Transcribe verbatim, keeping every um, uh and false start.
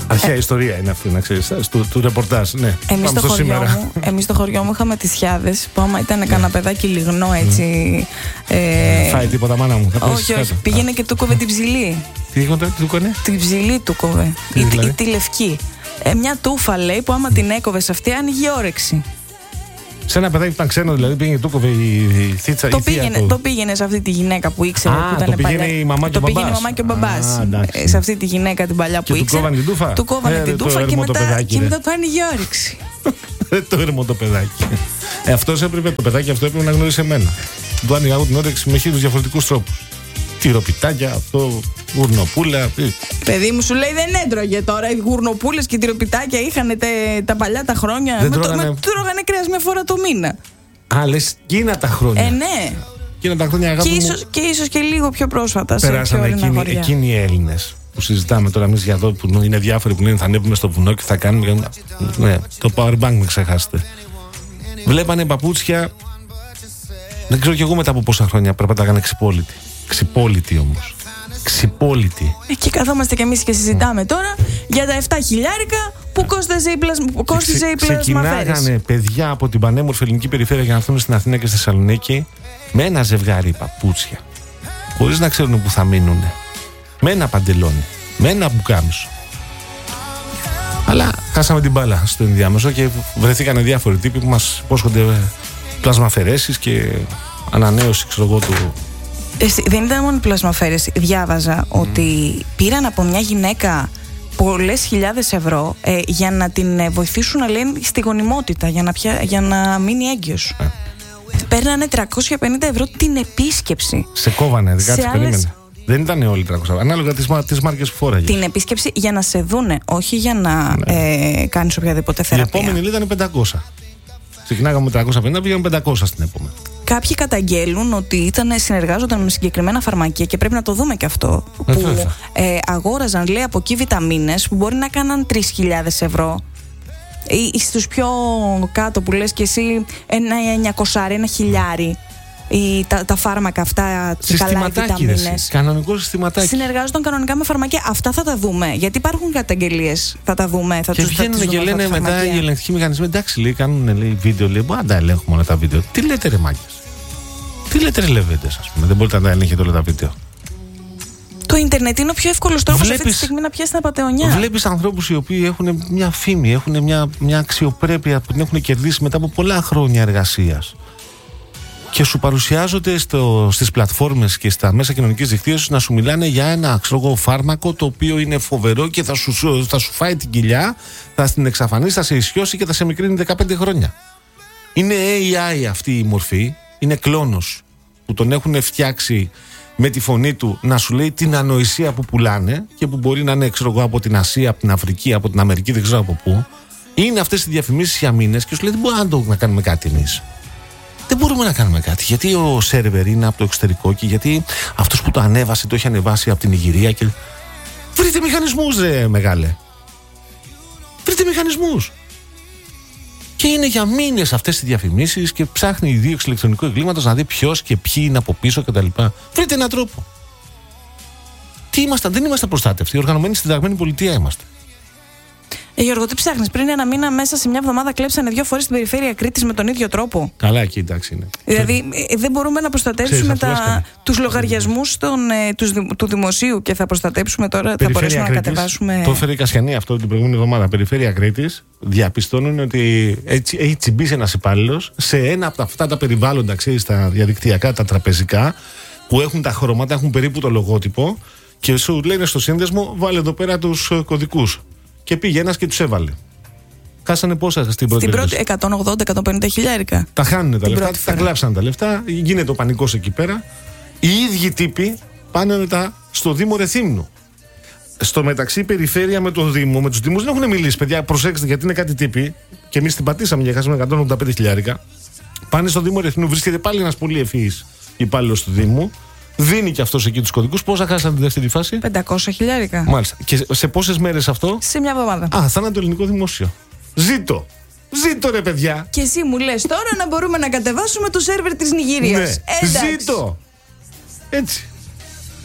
Αρχαία ε, ιστορία είναι αυτή, να ξέρεις, του, του ρεπορτάζ. Ναι. Εμείς στο, χωριό εμείς στο χωριό μου είχαμε τις Χιάδες, που άμα ήταν κανένα παιδάκι λιγνό έτσι. Mm. Ε, Φάει τίποτα, μάνα μου. Θα όχι, όχι. Πήγαινε και του κόβε την ψηλή. Τι τι του κόβε? Την ψηλή του κόβε. Ή, δηλαδή? ή τη λευκή. Ε, μια τούφα λέει που άμα mm. την έκοβε αυτή άνοιγε όρεξη. Σε ένα παιδάκι που ήταν ξένο, δηλαδή πήγαινε του κόβε η θίτσα. Το, η πήγαινε, το πήγαινε σε αυτή τη γυναίκα που ήξερε Α, που ήταν το παλιά. Η μαμά και το πήγαινε η μαμά και ο μπαμπάς. Ε, σε αυτή τη γυναίκα την παλιά που και ήξερε. Του κόβανε την τούφα. Του κόβανε ε, την τούφα και μετά, και μετά του άνοιγε όρεξη. Το έρμο το παιδάκι. ε, αυτός έπρεπε, το παιδάκι αυτό έπρεπε να γνωρίσει εμένα. Του άνοιγα εγώ την όρεξη με χίλιους διαφορετικούς τρόπους. Τυροπιτάκια, αυτό, γουρνοπούλα. Παιδί μου, σου λέει δεν έτρωγε τώρα. Οι γουρνοπούλες και οι τυροπιτάκια είχαν τα παλιά τα χρόνια. Δεν με τρώγανε... το, με, τρώγανε κρέας μια φορά το μήνα. Α, λες εκείνα τα χρόνια. Ε, ναι. Εκείνα τα χρόνια, αγάπη και, μου, ίσως, και ίσως και λίγο πιο πρόσφατα. Περάσανε εκείνοι, εκείνοι οι Έλληνες που συζητάμε τώρα εμείς για εδώ, που είναι διάφοροι που λένε θα ανέβουμε στο βουνό και θα κάνουμε. Ναι, το powerbank μην ξεχάσετε. Βλέπανε παπούτσια. Δεν ξέρω κι εγώ μετά από πόσα χρόνια περπατάγανε ξυπόλυτοι. Ξυπόλυτοι όμως. Ξυπόλυτοι. Εκεί καθόμαστε κι εμείς και συζητάμε mm. τώρα για τα επτά χιλιάρικα που κόστιζε η πλασμαφαίρεση. Ξεκινάγανε παιδιά από την πανέμορφη ελληνική περιφέρεια για να έρθουν στην Αθήνα και στη Θεσσαλονίκη με ένα ζευγάρι παπούτσια. Χωρίς να ξέρουν που θα μείνουν. Με ένα παντελόνι. Με ένα μπουκάμισο. Αλλά χάσαμε την μπάλα στο ενδιάμεσο και βρεθήκανε διάφοροι τύποι που μας υπόσχονται πλασμαφαιρέσεις και ανανέωση, ξέρω εγώ, του. Εσύ, δεν ήταν μόνο η πλασμαφαίρεση. Διάβαζα mm. ότι πήραν από μια γυναίκα πολλές χιλιάδες ευρώ ε, για να την ε, βοηθήσουν να λένε στη γονιμότητα, για να, πια, για να μείνει έγκυος. Ε. Παίρνανε τριακόσια πενήντα ευρώ την επίσκεψη. Σε κόβανε, δεν κάτσε, άλλες... περίμενε. Δεν ήταν όλοι τριακόσια, ανάλογα τις, τις μάρκες που φόραγες. Την επίσκεψη για να σε δούνε, όχι για να ναι. ε, κάνεις οποιαδήποτε θεραπεία. Η επόμενη ήταν πεντακόσια. Ξεκινάγαμε με τριακόσια πενήντα, πήγαμε πεντακόσια στην επόμενη. Κάποιοι καταγγέλουν ότι ήταν, συνεργάζονταν με συγκεκριμένα φαρμακεία και πρέπει να το δούμε και αυτό. Ε, που ε, αγόραζαν, λέει, από εκεί βιταμίνες που μπορεί να κάναν τρεις χιλιάδες ευρώ. Ή στους πιο κάτω που λες και εσύ ένα εννιακόσια, ένα χιλιάρι. Ή τα, τα φάρμακα αυτά, καλά οι βιταμίνες. Κανονικό συστηματάκι. Συνεργάζονταν κανονικά με φαρμακεία. Αυτά θα τα δούμε. Γιατί υπάρχουν καταγγελίες. Θα τα δούμε. Θα και τους, βγαίνουν θα και δούμε λένε μετά οι ελεγκτικοί μηχανισμοί. Εντάξει, λέει, κάνουν λέει, βίντεο. Λέει, μπορεί να τα ελέγχουμε όλα τα βίντεο. Τι λέτε, ρε μάγκες? Τι λέτε, ρε λεβέντες, ας πούμε? Δεν μπορείτε να τα ελέγχετε όλα τα βίντεο. Το ίντερνετ είναι ο πιο εύκολος τρόπος βλέπεις, αυτή τη στιγμή να πιάσει τα πατεωνιά. Βλέπεις ανθρώπους οι οποίοι έχουν μια φήμη, έχουν μια, μια αξιοπρέπεια που την έχουν κερδίσει μετά από πολλά χρόνια εργασίας. Και σου παρουσιάζονται στο, στις πλατφόρμες και στα μέσα κοινωνικής δικτύωσης να σου μιλάνε για ένα ξέρω, φάρμακο το οποίο είναι φοβερό και θα σου, θα σου φάει την κοιλιά, θα την εξαφανίσει, θα σε ισιώσει και θα σε μικρύνει δεκαπέντε χρόνια. Είναι έι άι αυτή η μορφή, είναι κλόνος που τον έχουν φτιάξει με τη φωνή του να σου λέει την ανοησία που πουλάνε και που μπορεί να είναι ξέρω, από την Ασία, από την Αφρική, από την Αμερική, δεν ξέρω από πού. Είναι αυτές οι διαφημίσεις για μήνες και σου λέει δεν μπορούμε να, το, να κάνουμε κάτι εμείς. Δεν μπορούμε να κάνουμε κάτι. Γιατί ο σερβερ είναι από το εξωτερικό και γιατί αυτός που το ανέβασε το έχει ανεβάσει από την Ιγυρία. Και... Βρείτε μηχανισμούς, ρε μεγάλε. Βρείτε μηχανισμούς. Και είναι για μήνες αυτές οι διαφημίσεις και ψάχνει η δίωξη ηλεκτρονικού εγκλήματος να δει ποιος και ποιοι είναι από πίσω κτλ. Βρείτε έναν τρόπο. Τι ήμασταν, δεν είμαστε προστάτευτοι. Οργανωμένοι στην συνταγμένη πολιτεία είμαστε. Ε, Γιώργο, τι ψάχνεις? Πριν ένα μήνα, μέσα σε μια εβδομάδα, κλέψανε δύο φορές στην περιφέρεια Κρήτης με τον ίδιο τρόπο. Καλά, εκεί εντάξει είναι. Δηλαδή, ε, δεν μπορούμε να προστατεύσουμε τα, τους λογαριασμούς των, ε, τους, του δημοσίου και θα προστατέψουμε τώρα. Περιφέρεια θα μπορέσουμε Κρήτης, να κατεβάσουμε. Το έφερε η Κασιανή αυτό την προηγούμενη εβδομάδα. Περιφέρεια Κρήτης διαπιστώνουν ότι έτσι, έχει τσιμπήσει ένας υπάλληλος σε ένα από αυτά τα περιβάλλοντα, ξέρεις, τα διαδικτυακά, τα τραπεζικά, που έχουν τα χρώματα, έχουν περίπου το λογότυπο και σου λένε στο σύνδεσμο, βάλε εδώ πέρα τους κωδικούς. Και πήγε ένας και τους έβαλε. Χάσανε πόσα στην πρώτη? Στην πρώτη εκατόν ογδόντα με εκατόν πενήντα χιλιάρικα. Τα χάνουν τα λεφτά, τα κλάψαν τα λεφτά, γίνεται ο πανικός εκεί πέρα. Οι ίδιοι τύποι πάνε μετά στο Δήμο Ρεθύμνου. Στο μεταξύ, η περιφέρεια με τον Δήμο, με τους Δήμους δεν έχουν μιλήσει. Παιδιά, προσέξτε γιατί είναι κάτι τύποι. Και εμείς την πατήσαμε και χάσαμε εκατόν ογδόντα πέντε χιλιάρικα. Πάνε στο Δήμο Ρεθύμνου, βρίσκεται πάλι ένας πολύ ευφυής υπάλληλος του Δήμου. Δίνει και αυτός εκεί τους κωδικούς. Πόσα χάσανε τη δεύτερη φάση? πεντακόσια χιλιάρικα. Μάλιστα. Και σε πόσες μέρες αυτό? Σε μια εβδομάδα. Α, θα είναι το ελληνικό δημόσιο. Ζήτω! Ζήτω, ρε παιδιά! Και εσύ μου λες τώρα να μπορούμε να κατεβάσουμε το σερβερ της Νιγηρίας. Ναι. Ζήτω! Έτσι.